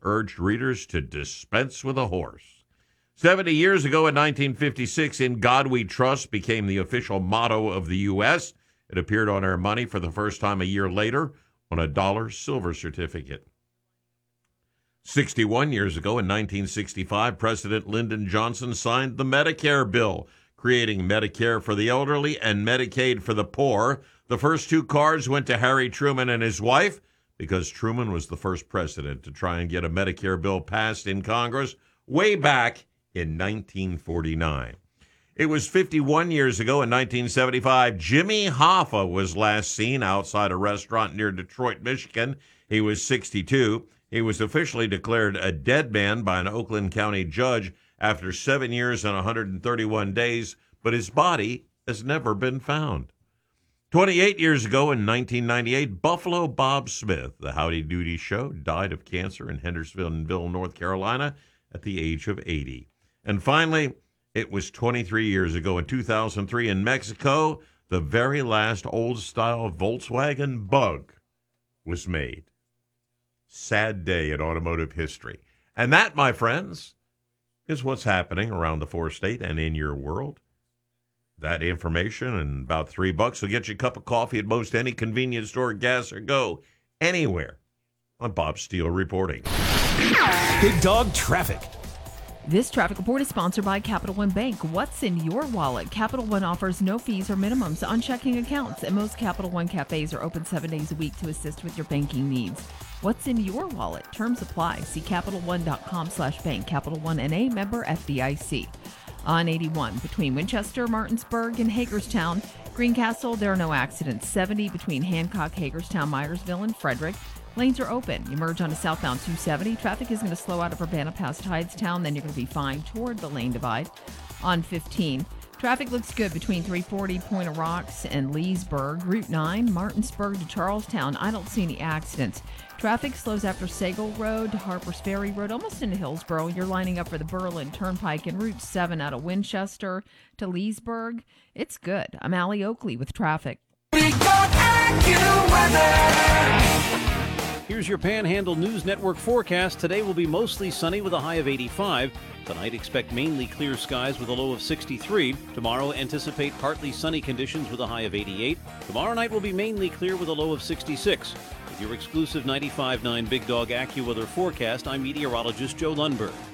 urged readers to dispense with a horse. 70 years ago in 1956, In God We Trust became the official motto of the U.S. It appeared on our money for the first time a year later on a dollar silver certificate. 61 years ago in 1965, President Lyndon Johnson signed the Medicare bill, creating Medicare for the elderly and Medicaid for the poor. The first two cards went to Harry Truman and his wife because Truman was the first president to try and get a Medicare bill passed in Congress way back in 1949. It was 51 years ago in 1975, Jimmy Hoffa was last seen outside a restaurant near Detroit, Michigan. He was 62. He was officially declared a dead man by an Oakland County judge after 7 years and 131 days, but his body has never been found. 28 years ago in 1998, Buffalo Bob Smith, the Howdy Doody Show, died of cancer in Hendersonville, North Carolina, at the age of 80. And finally, it was 23 years ago in 2003 in Mexico, the very last old-style Volkswagen Bug was made. Sad day in automotive history. And that, my friends, is what's happening around the four-state and in your world. That information and about $3 will get you a cup of coffee at most any convenience store, gas, or go anywhere. I'm Bob Steele reporting. Big Dog Traffic. This traffic report is sponsored by Capital One Bank. What's in your wallet? Capital One offers no fees or minimums on checking accounts, and most Capital One cafes are open 7 days a week to assist with your banking needs. What's in your wallet? Terms apply. See CapitalOne.com/bank. Capital One N.A. member FDIC. On 81 between Winchester, Martinsburg, and Hagerstown, Greencastle, there are no accidents. 70 between Hancock, Hagerstown, Myersville, and Frederick. Lanes are open. You merge onto southbound 270. Traffic is going to slow out of Urbana past Hydestown. Then you're going to be fine toward the lane divide. On 15, traffic looks good between 340 Point of Rocks and Leesburg. Route 9, Martinsburg to Charlestown. I don't see any accidents. Traffic slows after Sagal Road to Harpers Ferry Road, almost into Hillsboro. You're lining up for the Berlin Turnpike and Route 7 out of Winchester to Leesburg. It's good. I'm Allie Oakley with traffic. Here's your Panhandle News Network forecast. Today will be mostly sunny with a high of 85. Tonight, expect mainly clear skies with a low of 63. Tomorrow, anticipate partly sunny conditions with a high of 88. Tomorrow night will be mainly clear with a low of 66. With your exclusive 95.9 Big Dog AccuWeather forecast, I'm meteorologist Joe Lundberg.